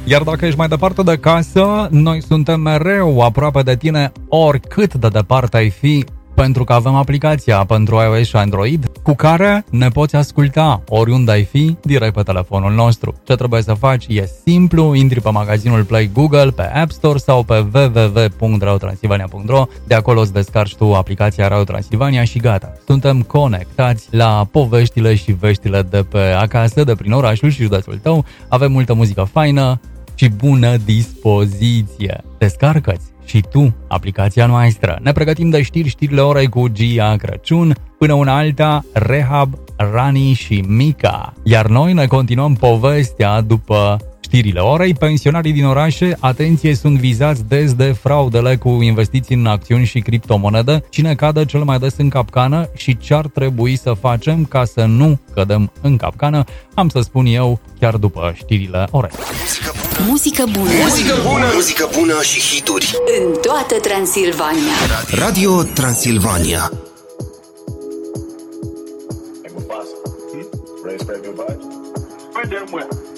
Iar dacă ești mai departe de casă, noi suntem mereu aproape de tine, oricât de departe ai fi, pentru că avem aplicația pentru iOS și Android cu care ne poți asculta oriunde ai fi, direct pe telefonul nostru. Ce trebuie să faci e simplu, intri pe magazinul Play Google, pe App Store sau pe www.radiotransilvania.ro. De acolo îți descarci tu aplicația Radio Transilvania și gata. Suntem conectați la poveștile și veștile de pe acasă, de prin orașul și județul tău. Avem multă muzică faină și bună dispoziție. Descarcă-ți și tu aplicația noastră. Ne pregătim de știrile orei cu Gia Crăciun, până una alta, Rehab, Rani și Mica. Iar noi ne continuăm povestea după știrile orei. Pensionarii din orașe, atenție, sunt vizați des de fraudele cu investiții în acțiuni și criptomonede. Cine cade cel mai des în capcană și ce ar trebui să facem ca să nu cădem în capcană, am să spun eu chiar după știrile orei. Muzică bună. Muzică bună. Muzică bună și hituri. În toată Transilvania. Radio Transilvania. Hey, Mufasa. Ready to spread your body? Right there,